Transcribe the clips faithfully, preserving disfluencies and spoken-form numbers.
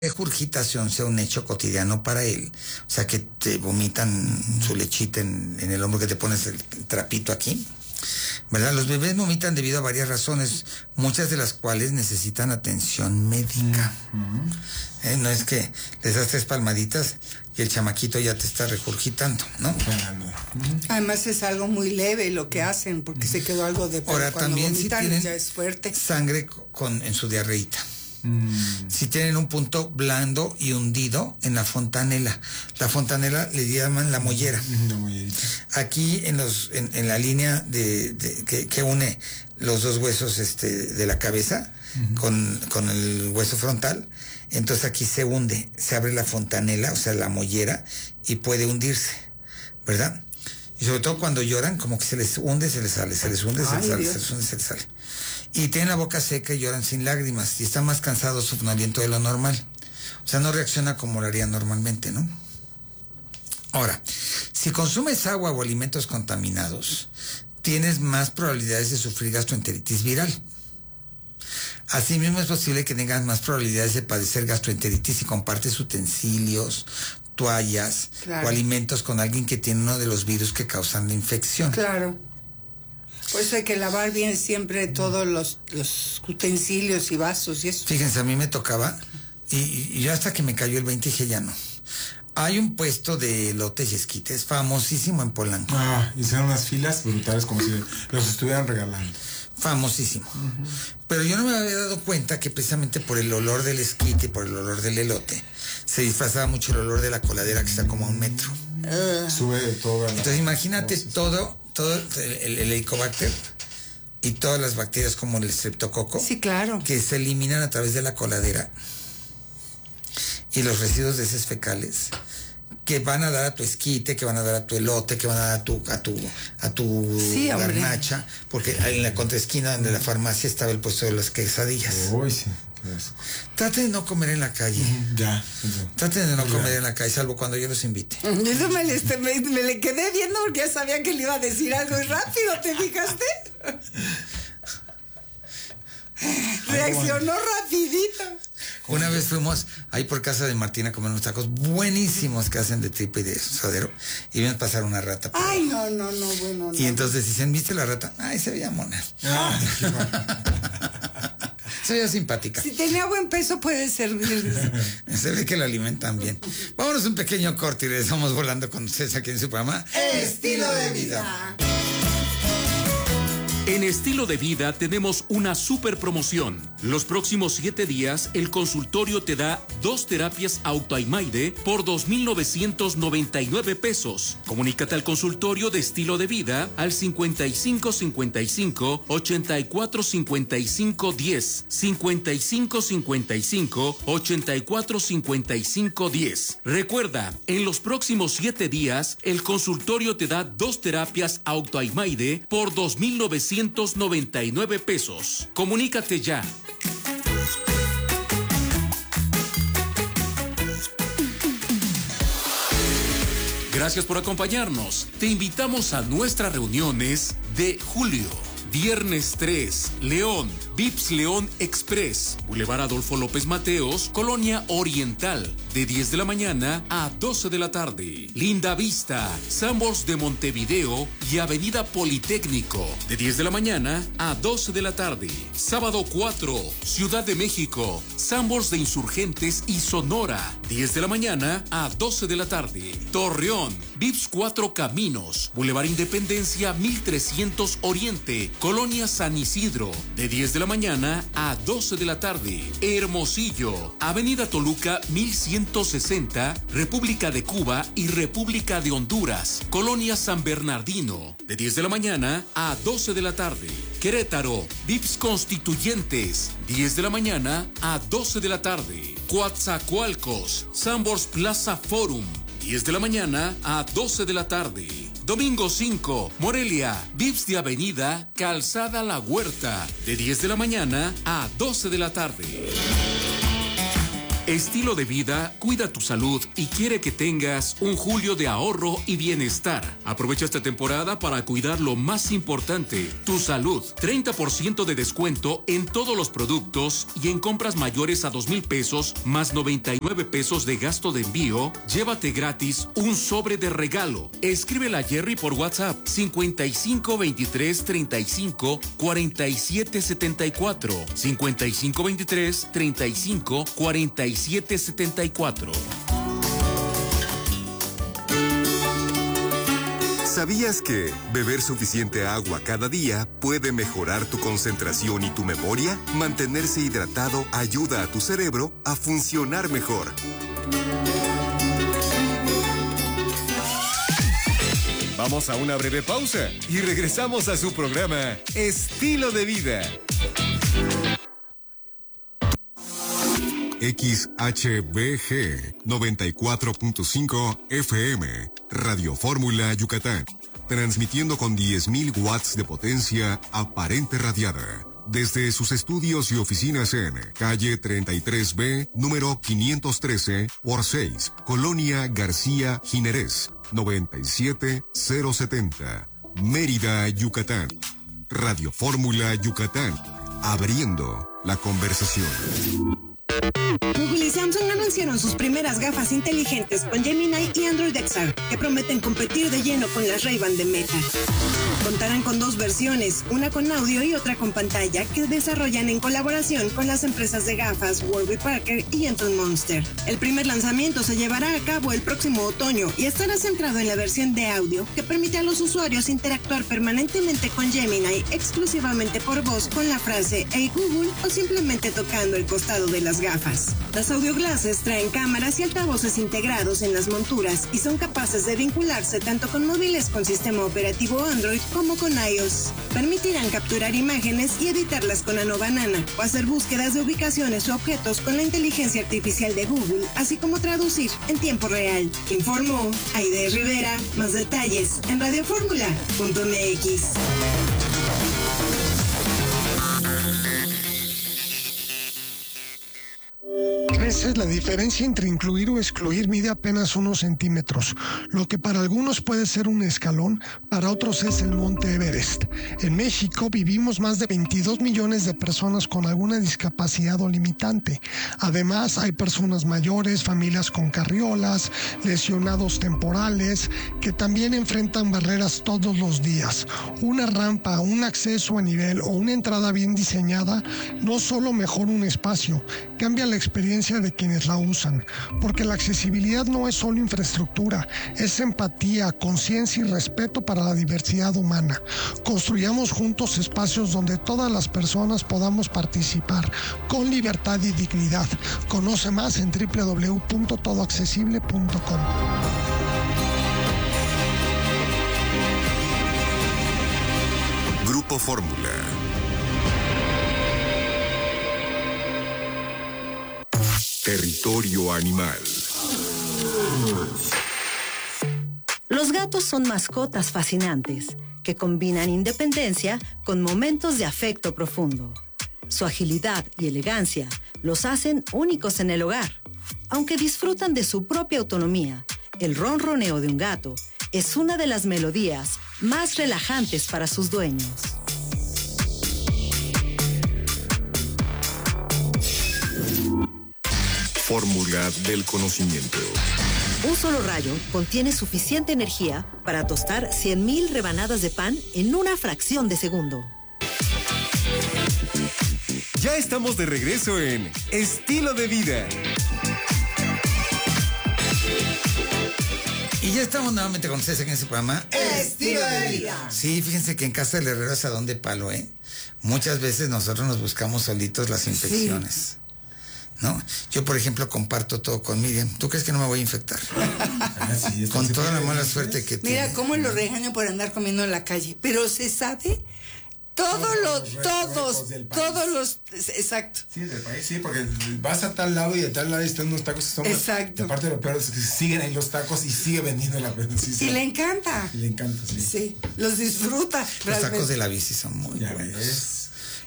regurgitación sea un hecho cotidiano para él, o sea, que te vomitan su lechita en, en el hombro, que te pones el trapito aquí, ¿verdad? Los bebés vomitan debido a varias razones, muchas de las cuales necesitan atención médica. Uh-huh. ¿Eh? No es que les das tres palmaditas y el chamaquito ya te está regurgitando, ¿no? Uh-huh. Además es algo muy leve lo que hacen, porque uh-huh. se quedó algo de... Ahora también vomitan, si tienen ya es fuerte. Sangre con, en su diarreíta. Mm. Si tienen un punto blando y hundido en la fontanela. La fontanela le llaman la mollera. La mollerita. Aquí en los en, en la línea de, de que, que une los dos huesos este de la cabeza uh-huh. con, con el hueso frontal, entonces aquí se hunde, se abre la fontanela, o sea, la mollera, y puede hundirse, ¿verdad? Y sobre todo cuando lloran, como que se les hunde, se les sale, se les hunde, se les sale, se les hunde, se les sale. Y tienen la boca seca y lloran sin lágrimas, y están más cansados, somnolientos de lo normal. O sea, no reacciona como lo haría normalmente, ¿no? Ahora, si consumes agua o alimentos contaminados, tienes más probabilidades de sufrir gastroenteritis viral. Asimismo, es posible que tengas más probabilidades de padecer gastroenteritis si compartes utensilios, toallas, claro, o alimentos con alguien que tiene uno de los virus que causan la infección. Claro. Por eso hay que lavar bien siempre todos los, los utensilios y vasos y eso. Fíjense, a mí me tocaba, y, y yo hasta que me cayó el veinte dije, ya no. Hay un puesto de elotes y esquites famosísimo en Polanco. Ah, hicieron unas filas brutales como si los estuvieran regalando. Famosísimo. Uh-huh. Pero yo no me había dado cuenta que precisamente por el olor del esquite y por el olor del elote se disfrazaba mucho el olor de la coladera, que está como a un metro. Uh. Sube todo. Entonces imagínate oh, sí, todo, todo el, el, el helicobacter y todas las bacterias como el streptococo. Sí, claro. Que se eliminan a través de la coladera. Y los residuos de heces fecales que van a dar a tu esquite, que van a dar a tu elote, que van a dar a tu a tu a tu sí, garnacha, porque en la contraesquina de la farmacia estaba el puesto de las quesadillas. Uy, sí. Traten de no comer en la calle. Uh-huh. Ya. ya. Traten de no ya. comer en la calle, salvo cuando yo los invite. Eso me le, me, me le quedé viendo porque ya sabía que le iba a decir algo rápido, ¿te fijaste? Reaccionó rapidito. Una vez fuimos ahí por casa de Martina a comer unos tacos buenísimos que hacen de tripa y de suadero, y vimos pasar una rata. Por Ay, no, no, no, bueno, no. Y entonces dicen, ¿viste la rata? Ay, se veía mona. Ah, se veía simpática. Si tenía buen peso puede servir. Se ve que lo alimentan bien. Vámonos un pequeño corte y regresamos volando con ustedes aquí en su programa Estilo de Vida. En Estilo de Vida tenemos una super promoción. Los próximos siete días, el consultorio te da dos terapias Autoimaide por dos mil novecientos noventa y nueve pesos. Comunícate al consultorio de Estilo de Vida al cincuenta y cinco cincuenta y cinco ochenta y cuatro cincuenta y cinco diez, cincuenta y cinco cincuenta y cinco ochenta y cuatro cincuenta y cinco diez. Recuerda, en los próximos siete días, el consultorio te da dos terapias Autoimaide por dos mil novecientos noventa y nueve pesos. Comunícate ya. Gracias por acompañarnos. Te invitamos a nuestras reuniones de julio. Viernes tres, León, Vips León Express, Boulevard Adolfo López Mateos, Colonia Oriental, de diez de la mañana a doce de la tarde. Linda Vista, Sambors de Montevideo y Avenida Politécnico, de diez de la mañana a doce de la tarde. Sábado cuatro, Ciudad de México, Sambors de Insurgentes y Sonora, diez de la mañana a doce de la tarde. Torreón, Vips Cuatro Caminos, Boulevard Independencia mil trescientos Oriente, Colonia San Isidro, de diez de la mañana a doce de la tarde. Hermosillo, Avenida Toluca mil ciento sesenta, República de Cuba y República de Honduras, Colonia San Bernardino, de diez de la mañana a doce de la tarde. Querétaro, Vips Constituyentes, diez de la mañana a doce de la tarde. Coatzacoalcos, Sambors Plaza Forum, diez de la mañana a doce de la tarde. Domingo cinco, Morelia, Vips de Avenida, Calzada La Huerta, de diez de la mañana a doce de la tarde. Estilo de Vida cuida tu salud y quiere que tengas un julio de ahorro y bienestar. Aprovecha esta temporada para cuidar lo más importante, tu salud. treinta por ciento de descuento en todos los productos y en compras mayores a dos mil pesos más noventa y nueve pesos de gasto de envío. Llévate gratis un sobre de regalo. Escríbela a Jerry por WhatsApp cincuenta y cinco veintitrés treinta y cinco cuarenta y siete setenta y cuatro. cincuenta y cinco veintitrés treinta y cinco cuarenta y siete setenta y cuatro. ¿Sabías que beber suficiente agua cada día puede mejorar tu concentración y tu memoria? Mantenerse hidratado ayuda a tu cerebro a funcionar mejor. Vamos a una breve pausa y regresamos a su programa Estilo de Vida. X H B G noventa y cuatro punto cinco F M, Radio Fórmula Yucatán, transmitiendo con diez mil watts de potencia aparente radiada, desde sus estudios y oficinas en calle treinta y tres B, número quinientos trece por seis, Colonia García Jiménez, noventa y siete mil setenta, Mérida, Yucatán. Radio Fórmula Yucatán, abriendo la conversación. Google y Samsung anunciaron sus primeras gafas inteligentes con Gemini y Android X R, que prometen competir de lleno con las Ray-Ban de Meta. Contarán con dos versiones, una con audio y otra con pantalla, que desarrollan en colaboración con las empresas de gafas Warby Parker y Anton Monster. El primer lanzamiento se llevará a cabo el próximo otoño y estará centrado en la versión de audio, que permite a los usuarios interactuar permanentemente con Gemini exclusivamente por voz con la frase "Hey Google" o simplemente tocando el costado de las gafas. Las audio glasses traen cámaras y altavoces integrados en las monturas y son capaces de vincularse tanto con móviles con sistema operativo Android como con iOS. Permitirán capturar imágenes y editarlas con Nano Banana o hacer búsquedas de ubicaciones o objetos con la inteligencia artificial de Google, así como traducir en tiempo real. Informó Aide Rivera. Más detalles en radioformula punto m x. Crece la diferencia entre incluir o excluir mide apenas unos centímetros. Lo que para algunos puede ser un escalón, para otros es el Monte Everest. En México vivimos más de veintidós millones de personas con alguna discapacidad o limitante. Además, hay personas mayores, familias con carriolas, lesionados temporales, que también enfrentan barreras todos los días. Una rampa, un acceso a nivel o una entrada bien diseñada no solo mejora un espacio, cambia la experiencia de quienes la usan, porque la accesibilidad no es solo infraestructura, es empatía, conciencia y respeto para la diversidad humana. Construyamos juntos espacios donde todas las personas podamos participar con libertad y dignidad. Conoce más en doble u doble u doble u punto todo accesible punto com. Grupo Fórmula. Territorio animal. Los gatos son mascotas fascinantes que combinan independencia con momentos de afecto profundo. Su agilidad y elegancia los hacen únicos en el hogar. Aunque disfrutan de su propia autonomía, el ronroneo de un gato es una de las melodías más relajantes para sus dueños. Fórmula del conocimiento. Un solo rayo contiene suficiente energía para tostar cien mil rebanadas de pan en una fracción de segundo. Ya estamos de regreso en Estilo de Vida. Y ya estamos nuevamente con ustedes en este programa Estilo de Vida. Sí, fíjense que en casa del herrero es a donde palo, ¿eh? Muchas veces nosotros nos buscamos solitos las infecciones. Sí. ¿No? Yo, por ejemplo, comparto todo con Miriam. ¿Tú crees que no me voy a infectar? Ah, sí, con toda la mala suerte que tiene. Mira cómo lo regaño por andar comiendo en la calle. Pero se sabe todos los, todos, todos los, exacto. Sí, del país, sí, porque vas a tal lado y a tal lado están unos tacos que son. Exacto. Aparte de lo peor es que siguen ahí los tacos y sigue vendiendo la sí, sí. Y le encanta. Y le encanta, sí. Sí, los disfruta. Los realmente. Tacos de la bici son muy ya buenos. Ves.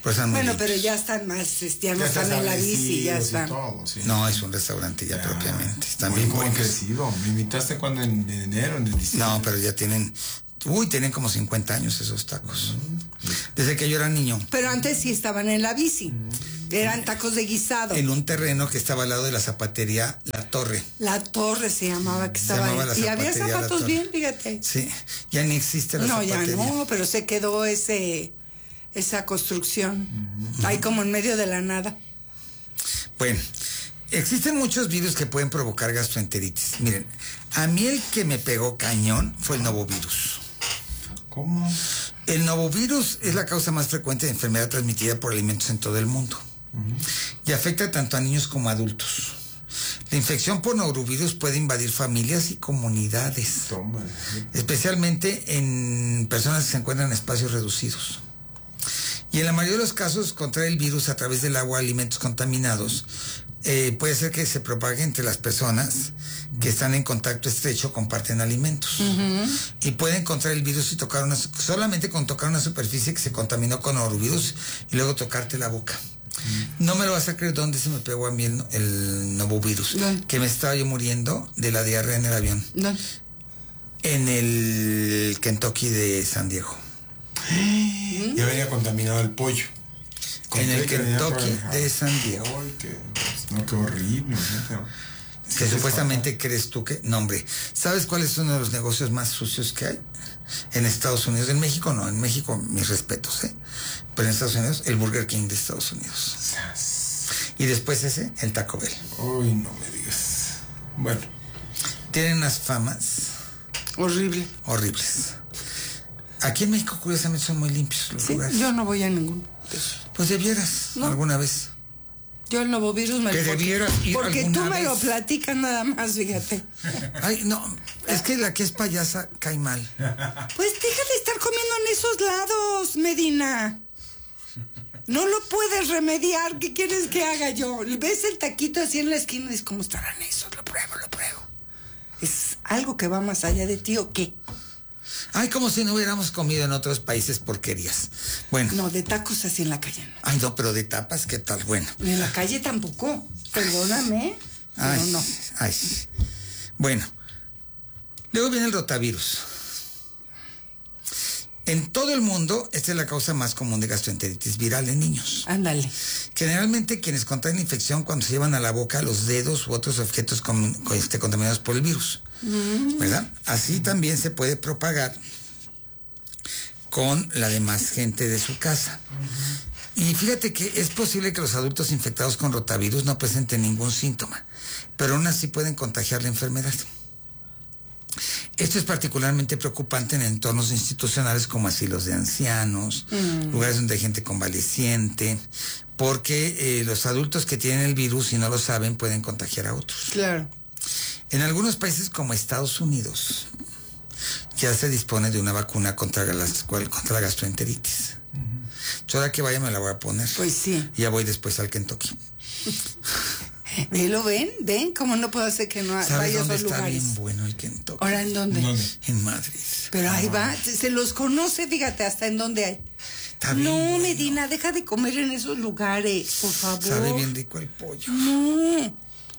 Pues están muy bueno, limpios. pero ya están más, este, ya no Ya están en la bici, ya establecidos y están. todo, sí. No, es un restaurante ya, Ya. propiamente. Están Muy, bien muy buenos. crecido. Me invitaste cuando en, en enero, en diciembre. No, pero ya tienen... Uy, tienen como cincuenta años esos tacos. Desde que yo era niño. Pero antes sí estaban en la bici. Eran tacos de guisado. En un terreno que estaba al lado de la zapatería La Torre. La Torre se llamaba, que Se estaba llamaba ahí. la Y había zapatería La zapatos Torre. bien, fíjate. Sí, ya ni existe la No, ya zapatería. no, pero se quedó ese esa construcción. Ahí como en medio de la nada. Bueno, existen muchos virus que pueden provocar gastroenteritis. Miren, a mí el que me pegó cañón fue el novovirus. ¿Cómo? El novovirus es la causa más frecuente de enfermedad transmitida por alimentos en todo el mundo. Y afecta tanto a niños como a adultos. La infección por norovirus puede invadir familias y comunidades, Toma. especialmente en personas que se encuentran en espacios reducidos. Y en la mayoría de los casos, contraer el virus a través del agua, alimentos contaminados, eh, puede ser que se propague entre las personas que están en contacto estrecho, comparten alimentos. Uh-huh. Y pueden contraer el virus y tocar una, solamente con tocar una superficie que se contaminó con norovirus y luego tocarte la boca. Uh-huh. No me lo vas a creer dónde se me pegó a mí el, el novovirus. ¿Dónde? Que me estaba yo muriendo de la diarrea en el avión. ¿Dónde? En el Kentucky de San Diego. Ya venía contaminado el pollo. En el Compré que venía Kentucky por- de San Diego. Ay, qué, no, qué horrible. ¿no? Que supuestamente crees tú que... No, hombre. ¿Sabes cuál es uno de los negocios más sucios que hay? En Estados Unidos. En México no. En México, mis respetos, ¿eh? Pero en Estados Unidos, el Burger King de Estados Unidos. Y después ese, el Taco Bell. Uy, no me digas. Bueno. Tienen unas famas... Horrible. Horribles. Aquí en México, curiosamente, son muy limpios los Sí, lugares. yo no voy a ningún. Pues debieras, No. alguna vez. Yo el novovirus me Que lo... debieras ir Porque alguna tú me vez. lo platicas nada más, fíjate. Ay, no, es que la que es payasa cae mal. Pues deja de estar comiendo en esos lados, Medina. No lo puedes remediar. ¿Qué quieres que haga yo? Ves el taquito así en la esquina y dices, ¿cómo estarán esos? Lo pruebo, lo pruebo. ¿Es algo que va más allá de ti o qué? Ay, como si no hubiéramos comido en otros países porquerías. Bueno. No, de tacos así en la calle. No. Ay, no, pero de tapas, ¿qué tal? Bueno. En la calle tampoco. Perdóname. Ay, pero no. ay. Bueno. Luego viene el rotavirus. En todo el mundo, esta es la causa más común de gastroenteritis viral en niños. Ándale. Generalmente quienes contraen la infección cuando se llevan a la boca los dedos u otros objetos con, con, este, contaminados por el virus, mm. ¿verdad? Así también se puede propagar con la demás gente de su casa. Uh-huh. Y fíjate que es posible que los adultos infectados con rotavirus no presenten ningún síntoma, pero aún así pueden contagiar la enfermedad. Esto es particularmente preocupante en entornos institucionales como asilos de ancianos, mm. lugares donde hay gente convaleciente, porque eh, los adultos que tienen el virus y no lo saben pueden contagiar a otros. Claro. En algunos países como Estados Unidos ya se dispone de una vacuna contra la, contra la gastroenteritis. Uh-huh. Yo ahora que vaya me la voy a poner. Pues sí. Y ya voy después al Kentucky. ¿Lo ven? ¿Ven? ¿Cómo no puedo hacer que no vaya a esos lugares? Está bien bueno el Kentucky. ¿Ahora en dónde? ¿Dónde? En Madrid. Pero ahí va, se los conoce, fíjate, hasta en dónde hay. Está bien no, bueno. Medina, deja de comer en esos lugares, por favor. Sabe bien rico el pollo. No.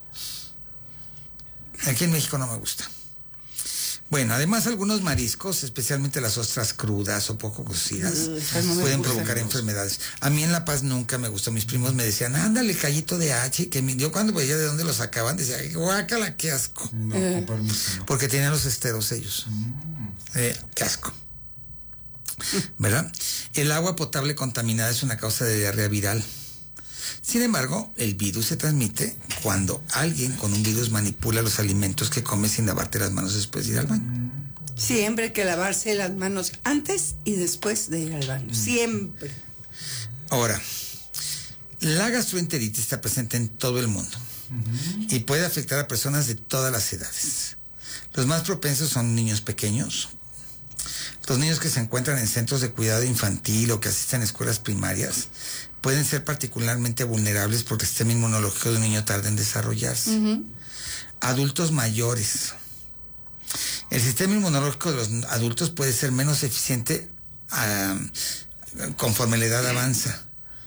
Aquí en México no me gusta. Bueno, además algunos mariscos, especialmente las ostras crudas o poco cocidas, uh, no pueden provocar enfermedades. A mí en La Paz nunca me gustó. Mis primos me decían, ándale, callito de H, que mi... yo cuando veía de dónde lo sacaban, decía, guácala, qué asco. No, eh. con permiso, no. Porque tenían los esteros ellos. Mm. Eh, qué asco. ¿Verdad? El agua potable contaminada es una causa de diarrea viral. Sin embargo, el virus se transmite cuando alguien con un virus manipula los alimentos que come sin lavarte las manos después de ir al baño. Siempre hay que lavarse las manos antes y después de ir al baño. Siempre. Ahora, la gastroenteritis está presente en todo el mundo uh-huh. y puede afectar a personas de todas las edades. Los más propensos son niños pequeños, los niños que se encuentran en centros de cuidado infantil o que asisten a escuelas primarias pueden ser particularmente vulnerables porque el sistema inmunológico de un niño tarda en desarrollarse. Uh-huh. Adultos mayores. El sistema inmunológico de los adultos puede ser menos eficiente uh, conforme la edad avanza.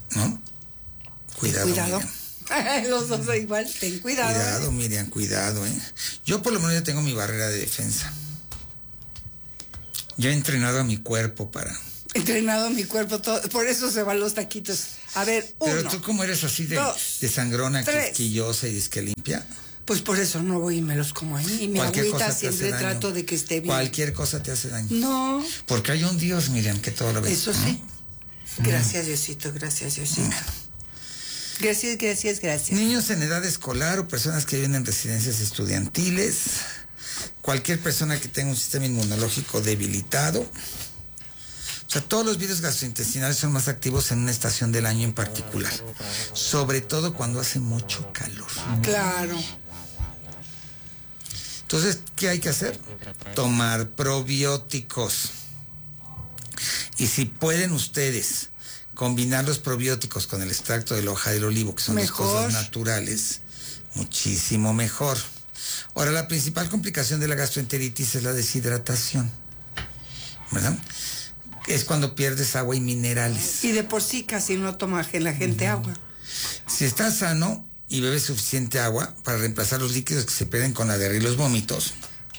¿no? Cuidado. Cuidado. Miriam. Los dos igual, ten cuidado. Cuidado, ¿eh? Miriam, cuidado, ¿eh? Yo por lo menos ya tengo mi barrera de defensa. Yo he entrenado a mi cuerpo para... He entrenado a mi cuerpo, todo, por eso se van los taquitos. A ver, uno. Pero tú como eres así de, dos, de sangrona, tres. quisquillosa y disque limpia. Pues por eso no voy y me los como ahí. Y mi Cualquier agüita cosa te siempre hace daño. trato de que esté bien. Cualquier cosa te hace daño. No, Porque hay un Dios, Miriam, que todo lo ve. eso sí. Gracias, Diosito, gracias, Diosito. Gracias, gracias, gracias. Niños en edad escolar o personas que viven en residencias estudiantiles, cualquier persona que tenga un sistema inmunológico debilitado. O sea, todos los virus gastrointestinales son más activos en una estación del año en particular, sobre todo cuando hace mucho calor. Claro. Entonces, ¿qué hay que hacer? Tomar probióticos. Y si pueden ustedes combinar los probióticos con el extracto de la hoja del olivo, que son Mejor. dos cosas naturales, muchísimo mejor. Ahora, la principal complicación de la gastroenteritis es la deshidratación, ¿verdad? Es cuando pierdes agua y minerales. Y de por sí casi no toma la gente agua. Si estás sano y bebes suficiente agua para reemplazar los líquidos que se pierden con la diarrea y los vómitos,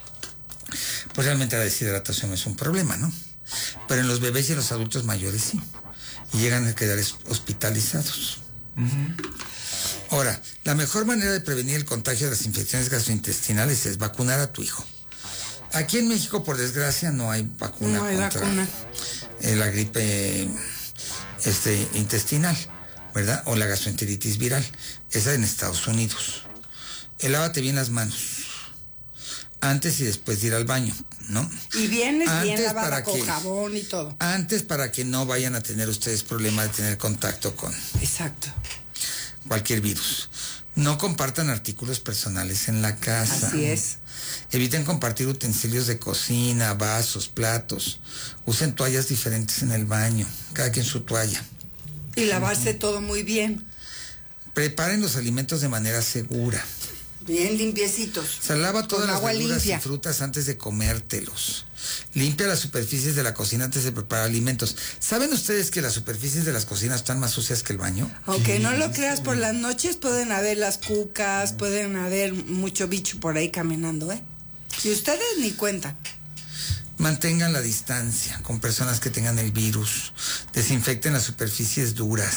pues realmente la deshidratación no es un problema, ¿no? Pero en los bebés y en los adultos mayores sí. Y llegan a quedar hospitalizados. Uh-huh. Ahora, la mejor manera de prevenir el contagio de las infecciones gastrointestinales es vacunar a tu hijo. Aquí en México, por desgracia, no hay vacuna No hay contra vacuna. eh, la gripe este, intestinal, ¿verdad? O la gastroenteritis viral. Esa en Estados Unidos. Eh, lávate bien las manos. Antes y después de ir al baño, ¿no? Y vienes bien Antes lavada para con que- jabón y todo. Antes para que no vayan a tener ustedes problemas de tener contacto con Exacto. cualquier virus. No compartan artículos personales en la casa. Así es. Eviten compartir utensilios de cocina, vasos, platos. Usen toallas diferentes en el baño, cada quien su toalla. Y lavarse todo muy bien. Preparen los alimentos de manera segura. Bien limpiecitos. O sea, lava todas Con las agua verduras limpia. y frutas antes de comértelos. Limpia las superficies de la cocina antes de preparar alimentos. ¿Saben ustedes que las superficies de las cocinas están más sucias que el baño? Aunque no lo creas, por las noches pueden haber las cucas, pueden haber mucho bicho por ahí caminando, ¿eh? Y ustedes ni cuentan. Mantengan la distancia con personas que tengan el virus. Desinfecten las superficies duras.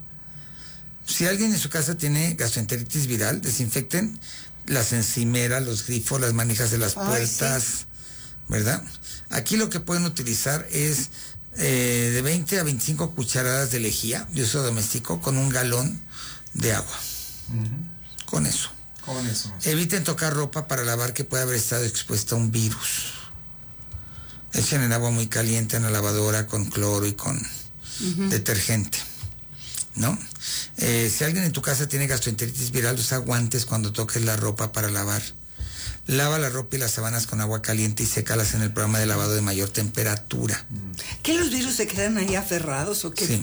Si alguien en su casa tiene gastroenteritis viral, desinfecten las encimeras, los grifos, las manijas de las Ay, puertas, sí. ¿verdad? Aquí lo que pueden utilizar es eh, de veinte a veinticinco cucharadas de lejía de uso doméstico con un galón de agua. Uh-huh. Con eso. Con eso. Eviten tocar ropa para lavar que pueda haber estado expuesta a un virus. Echen el agua muy caliente en la lavadora con cloro y con uh-huh. detergente, ¿no? Eh, si alguien en tu casa tiene gastroenteritis viral, usa guantes cuando toques la ropa para lavar. Lava la ropa y las sábanas con agua caliente y sécalas en el programa de lavado de mayor temperatura. ¿Que los virus se quedan ahí aferrados o qué? Sí.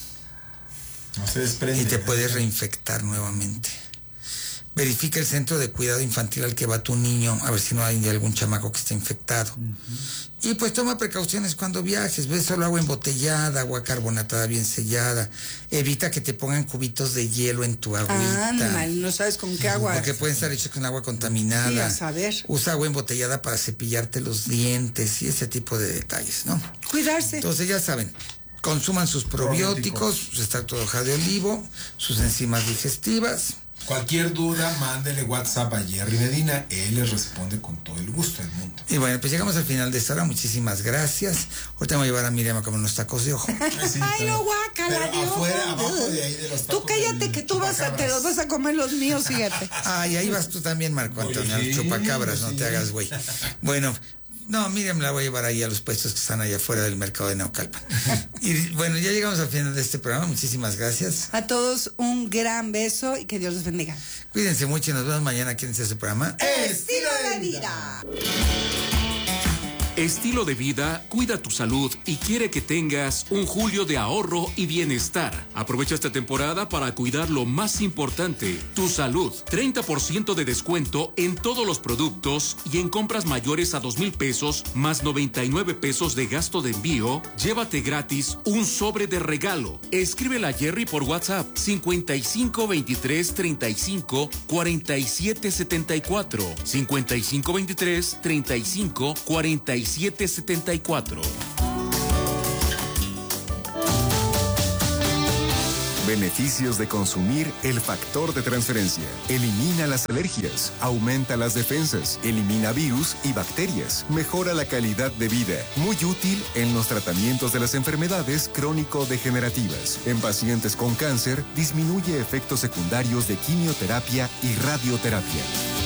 No se desprende. Y te puedes reinfectar nuevamente. Verifica el centro de cuidado infantil al que va tu niño, a ver si no hay algún chamaco que esté infectado. Uh-huh. Y pues toma precauciones cuando viajes. Ves solo agua embotellada, agua carbonatada bien sellada. Evita que te pongan cubitos de hielo en tu agüita. Ah, mal, no sabes con qué agua. Porque pueden estar hechos con agua contaminada. Sí, a saber. Usa agua embotellada para cepillarte los dientes y ese tipo de detalles, ¿no? Cuidarse. Entonces ya saben, consuman sus probióticos, su extracto de hoja de olivo, sus enzimas digestivas. Cualquier duda, mándele WhatsApp a Jerry Medina. Él les responde con todo el gusto del mundo. Y bueno, pues llegamos al final de esta hora. Muchísimas gracias. Ahorita me voy a llevar a Miriam a comer unos tacos de ojo. Sí, Ay, pero- no, guácala, pero Dios. afuera, abajo de ahí de los Tú tacos cállate del que tú vas a, te los vas a comer los míos, fíjate. Ay, ahí vas tú también, Marco Antonio, al Sí, chupacabras, no sí. te hagas güey. Bueno, no, Miriam la voy a llevar ahí a los puestos que están allá afuera del mercado de Naucalpan. Y bueno, ya llegamos al final de este programa. Muchísimas gracias. A todos un gran beso y que Dios los bendiga. Cuídense mucho y nos vemos mañana aquí en este programa. Estilo de vida. Estilo de vida cuida tu salud y quiere que tengas un julio de ahorro y bienestar. Aprovecha esta temporada para cuidar lo más importante, tu salud. treinta por ciento de descuento en todos los productos y en compras mayores a dos mil pesos más noventa y nueve pesos de gasto de envío, llévate gratis un sobre de regalo. Escríbele a Jerry por WhatsApp cincuenta y cinco veintitrés treinta y cinco cuarenta y siete setenta y cuatro. cincuenta y cinco veintitrés treinta y cinco cuarenta y siete setenta y cuatro. Beneficios de consumir el factor de transferencia. Elimina las alergias, aumenta las defensas, elimina virus y bacterias, mejora la calidad de vida. Muy útil en los tratamientos de las enfermedades crónico-degenerativas. En pacientes con cáncer, disminuye efectos secundarios de quimioterapia y radioterapia.